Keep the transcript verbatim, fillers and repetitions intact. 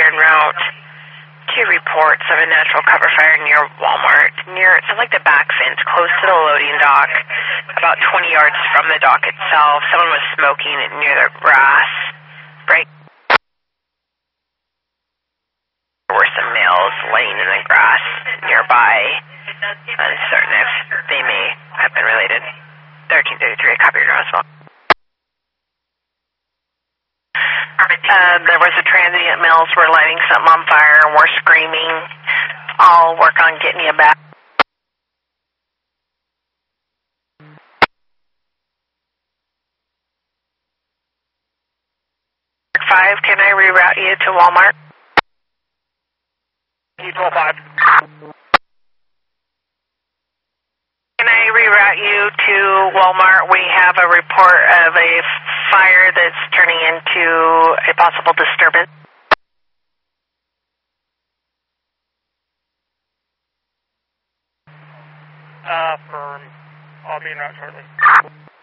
you're en route to reports of a natural cover fire near Walmart, near, it sounds like the back fence, close to the loading dock, about twenty yards from the dock itself. Someone was smoking near the grass. Right. There were some males laying in the grass nearby. Uncertain if they may have been related. thirteen thirty-three, copy your Roswell. Uh, there was a transient, males were lighting something on fire and were screaming. I'll work on getting you back. Five, can I reroute you to Walmart? E twelve five. Can I reroute you to Walmart? We have a report of a fire that's turning into a possible disturbance. Uh, firm. I'll be in route shortly.